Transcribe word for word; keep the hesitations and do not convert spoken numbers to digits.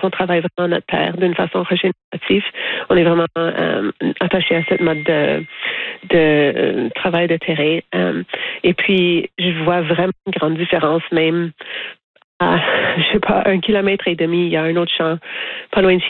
qu'on travaille vraiment notre terre d'une façon régénérative. On est vraiment euh, attaché à cette mode de, de euh, travail de terrain. Euh, et puis, je vois vraiment une grande différence, même à, je sais pas, un kilomètre et demi, il y a un autre champ pas loin de